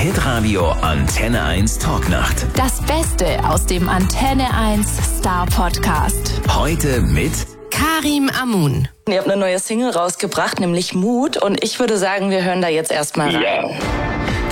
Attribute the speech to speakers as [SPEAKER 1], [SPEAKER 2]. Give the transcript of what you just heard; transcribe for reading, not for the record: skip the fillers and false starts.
[SPEAKER 1] Hitradio Antenne 1 Talknacht.
[SPEAKER 2] Das Beste aus dem Antenne 1 Star Podcast.
[SPEAKER 1] Heute mit
[SPEAKER 2] Karim Amun.
[SPEAKER 3] Ihr habt eine neue Single rausgebracht, nämlich Mut. Und ich würde sagen, wir hören da jetzt erstmal rein.
[SPEAKER 4] Ja.